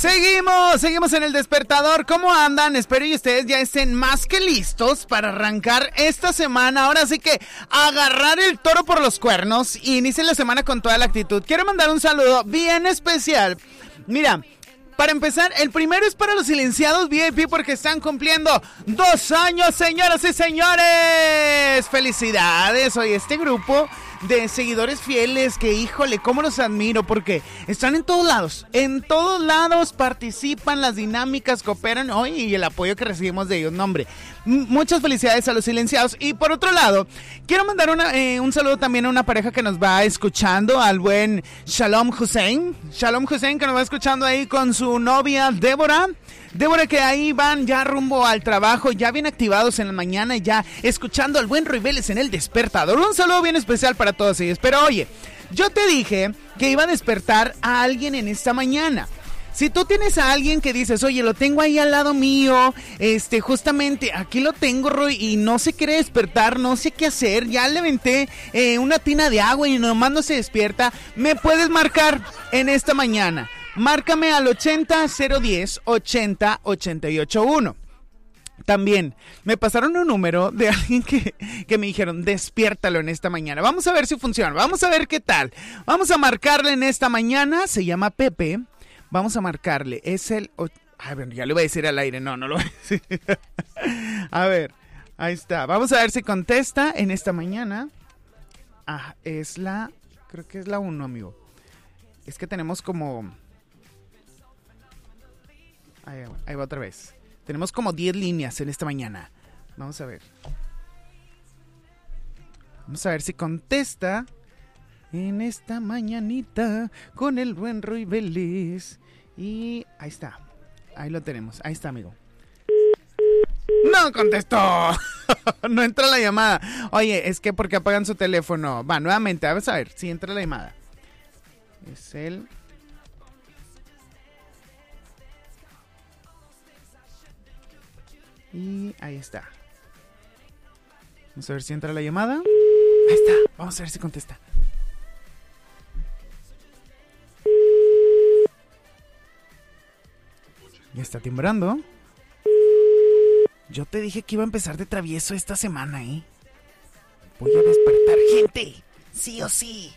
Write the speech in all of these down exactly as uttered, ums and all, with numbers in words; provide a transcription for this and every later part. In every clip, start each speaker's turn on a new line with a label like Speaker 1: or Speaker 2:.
Speaker 1: Seguimos, seguimos en el despertador. ¿Cómo andan? Espero y ustedes ya estén más que listos para arrancar esta semana. Ahora sí que agarrar el toro por los cuernos y iniciar la semana con toda la actitud. Quiero mandar un saludo bien especial. Mira, para empezar, el primero es para los silenciados V I P porque están cumpliendo dos años, señoras y señores. ¡Felicidades! Hoy este grupo de seguidores fieles que, híjole, cómo los admiro porque están en todos lados, en todos lados participan, las dinámicas cooperan hoy y el apoyo que recibimos de ellos, no hombre, m- muchas felicidades a los silenciados. Y por otro lado, quiero mandar una, eh, un saludo también a una pareja que nos va escuchando, al buen Shalom Hussein, Shalom Hussein que nos va escuchando ahí con su novia Débora. Débora, que ahí van ya rumbo al trabajo, ya bien activados en la mañana, ya escuchando al buen Roy Vélez en el despertador. Un saludo bien especial para todos ellos. Pero oye, yo te dije que iba a despertar a alguien en esta mañana. Si tú tienes a alguien que dices, oye, lo tengo ahí al lado mío, este, justamente aquí lo tengo, Roy, y no se quiere despertar, no sé qué hacer, ya le aventé eh, una tina de agua y nomás no se despierta, me puedes marcar en esta mañana. Márcame al ochenta cero diez ochenta ochenta y ocho uno. También me pasaron un número de alguien que, que me dijeron, despiértalo en esta mañana. Vamos a ver si funciona, vamos a ver qué tal. Vamos a marcarle en esta mañana, se llama Pepe. Vamos a marcarle, es el... A ver, ya le voy a decir al aire, no, no lo voy a decir. A ver, ahí está. Vamos a ver si contesta en esta mañana. Ah, es la... Creo que es la uno, amigo. Es que tenemos como... Ahí, ahí va otra vez. Tenemos como diez líneas en esta mañana. Vamos a ver. Vamos a ver si contesta en esta mañanita con el buen Roy Vélez. Y ahí está. Ahí lo tenemos. Ahí está, amigo. ¡No contestó! No entra la llamada. Oye, es que porque apagan su teléfono. Va, nuevamente, vamos a ver si entra la llamada. Es el... Y ahí está. Vamos a ver si entra la llamada. Ahí está. Vamos a ver si contesta. Ya está timbrando. Yo te dije que iba a empezar de travieso esta semana, ¿eh? Voy a despertar gente. Sí o sí.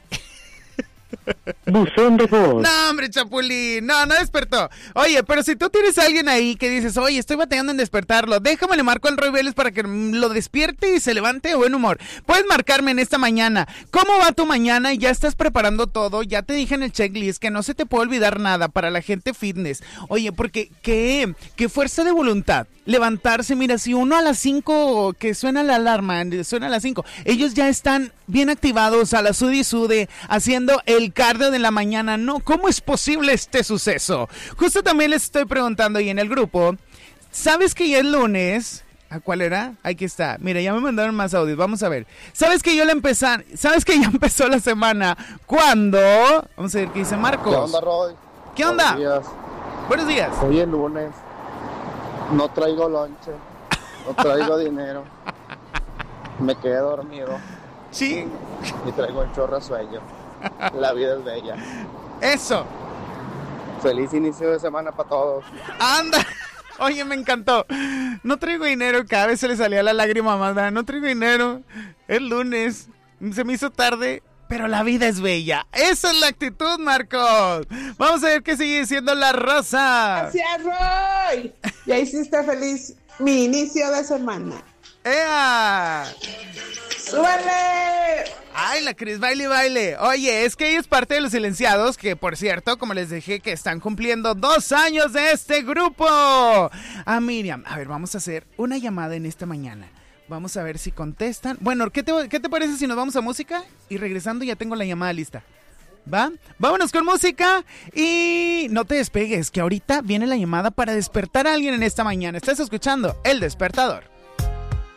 Speaker 2: Buzón de voz.
Speaker 1: No, hombre, Chapulín, no, no despertó. Oye, pero si tú tienes a alguien ahí que dices, oye, estoy batallando en despertarlo, déjame le marco al Roy Vélez para que lo despierte y se levante de buen humor. Puedes marcarme en esta mañana. ¿Cómo va tu mañana? ¿Ya estás preparando todo? Ya te dije en el checklist que no se te puede olvidar nada para la gente fitness. Oye, porque qué, qué fuerza de voluntad. Levantarse, mira, si uno a las cinco que suena la alarma, suena a las cinco, ellos ya están bien activados a la sude y sude, haciendo el cardio de la mañana. No, ¿cómo es posible este suceso? Justo también les estoy preguntando ahí en el grupo, ¿sabes que ya es lunes? ¿A cuál era? Aquí está. Mira, ya me mandaron más audios, vamos a ver. ¿Sabes que yo la empezar? ¿Sabes que ya empezó la semana? ¿Cuándo? Vamos a ver qué dice Marcos.
Speaker 3: ¿Qué onda, Roy?
Speaker 1: ¿Qué onda?
Speaker 3: Buenos días.
Speaker 1: Buenos días.
Speaker 3: Hoy es lunes. No traigo lonche. No traigo dinero. Me quedé dormido.
Speaker 1: Sí.
Speaker 3: Y traigo un chorro de sueño. La vida es bella.
Speaker 1: Eso.
Speaker 3: Feliz inicio de semana para todos.
Speaker 1: Anda. Oye, me encantó. No traigo dinero. Cada vez se le salía la lágrima más. ¿Verdad? No traigo dinero. Es lunes. Se me hizo tarde. Pero la vida es bella. Esa es la actitud, Marcos. Vamos a ver qué sigue diciendo la Rosa.
Speaker 4: Gracias, Roy. Ya hiciste feliz mi inicio de semana.
Speaker 1: ¡Ea!
Speaker 4: ¡Súbele!
Speaker 1: Ay, la Cris, baile, baile. Oye, es que ella es parte de los silenciados, que por cierto, como les dije, que están cumpliendo dos años de este grupo. Ah, Miriam, a ver, vamos a hacer una llamada en esta mañana. Vamos a ver si contestan. Bueno, ¿qué te, qué te parece si nos vamos a música? Y regresando ya tengo la llamada lista. ¿Va? Vámonos con música y no te despegues, que ahorita viene la llamada para despertar a alguien en esta mañana. Estás escuchando El Despertador.